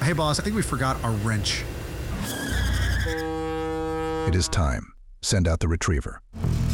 Hey, boss, I think we forgot our wrench. It is time. Send out the retriever.